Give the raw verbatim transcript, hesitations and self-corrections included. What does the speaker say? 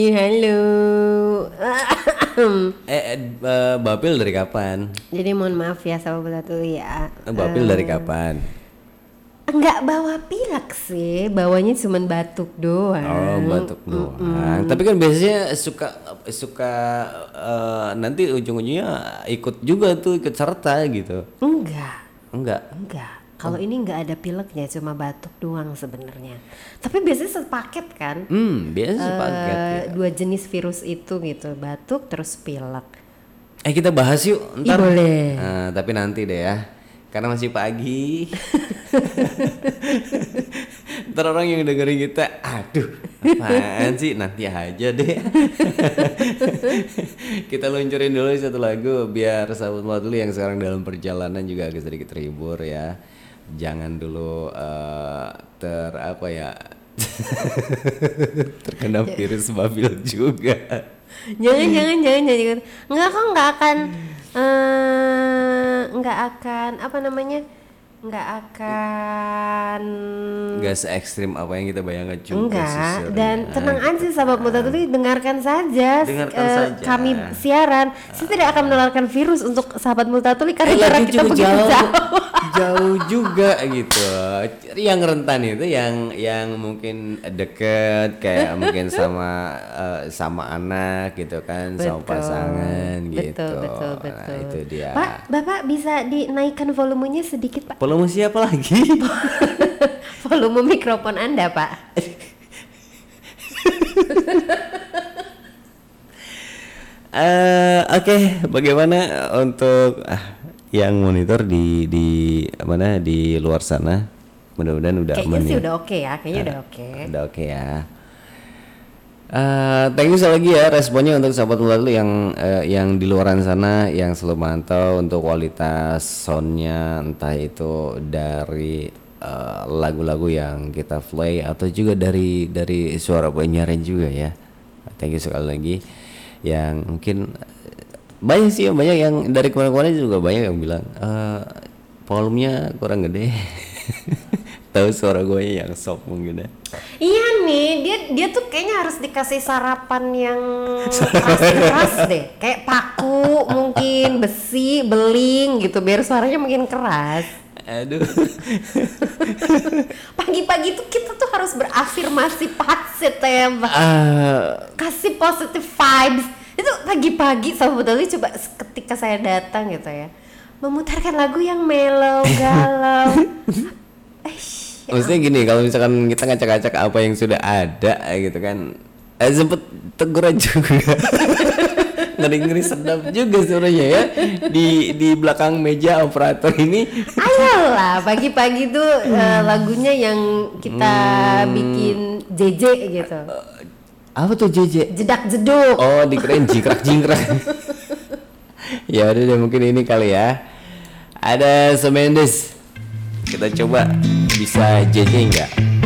Halo. eh, eh uh, Bapil dari kapan? Jadi mohon maaf ya sama Batu ya. Bapil uh, dari kapan? Enggak bawa pilek sih, bawanya cuma batuk doang. Oh, batuk doang. Mm-mm. Tapi kan biasanya suka suka uh, nanti ujung-ujungnya ikut juga tuh, ikut serta gitu. Enggak. Enggak. Enggak. Kalau oh. ini nggak ada pileknya, cuma batuk doang sebenarnya. Tapi biasanya sepaket kan? Hmm, biasa sepaket. Uh, ya. Dua jenis virus itu gitu, batuk terus pilek. Eh kita bahas yuk, ntar. Ih, boleh. Nah, tapi nanti deh ya, karena masih pagi. Ntar orang yang dengerin kita, aduh, apaan sih? Nanti aja deh. Kita luncurin dulu satu lagu biar sahabat Moduli yang sekarang dalam perjalanan juga agak sedikit terhibur ya. Jangan dulu uh, ter apa ya terkena virus babil juga. Jangan jangan jangan jangan. Enggak kok nggak akan uh, nggak akan apa namanya nggak akan nggak se ekstrim apa yang kita bayangkan juga. Enggak, dan tenang aja sahabat Muda Tuli, dengarkan saja, dengarkan uh, saja kami siaran. Saya tidak akan menularkan virus untuk sahabat Muda Tuli karena eh, jarak kita begitu jauh. jauh. Jauh juga gitu. Yang rentan itu yang yang mungkin deket kayak mungkin sama uh, sama anak gitu kan, betul, sama pasangan gitu. Betul, betul, betul. Nah, itu dia. Pak, Bapak bisa dinaikkan volumenya sedikit, Pak? Volume siapa lagi? Volume mikrofon Anda, Pak. uh, Oke, okay. Bagaimana untuk ah, yang monitor di di mana di luar sana? Mudah-mudahan udah kayaknya aman sih ya. Udah oke okay ya, kayaknya uh, udah oke. Okay. Udah oke okay ya. Uh, thank you sekali lagi ya responnya untuk sahabat Mulatuli yang uh, yang di luaran sana yang selalu mantau untuk kualitas soundnya, entah itu dari uh, lagu-lagu yang kita play atau juga dari dari suara penyiaran juga ya. Thank you sekali lagi yang mungkin banyak sih, banyak yang dari kemarin-kemarin juga banyak yang bilang uh, volumenya kurang gede. Tahu suara gue yang soft mungkin ya. Iya nih, dia dia tuh kayaknya harus dikasih sarapan yang keras-keras deh, kayak paku mungkin, besi, beling gitu, biar suaranya makin keras. Aduh. Pagi-pagi tuh kita tuh harus berafirmasi positif ya, uh, kasih positive vibes. Itu pagi-pagi sama Tuli coba ketika saya datang gitu ya, memutarkan lagu yang mellow, galau. Eish, maksudnya gini, kalau misalkan kita ngacak-ngacak apa yang sudah ada gitu kan, eh, sempet teguran juga. Ngeri-ngeri sedap juga suaranya ya di di belakang meja operator ini. Ayolah, pagi-pagi tuh hmm. uh, lagunya yang kita hmm. bikin J J gitu. Apa tuh J J? Jedak jeduk. Oh, dikirain jingkrak jingkrak. Ya udah deh, mungkin ini kali ya. Ada Semendes. Kita coba bisa J J enggak?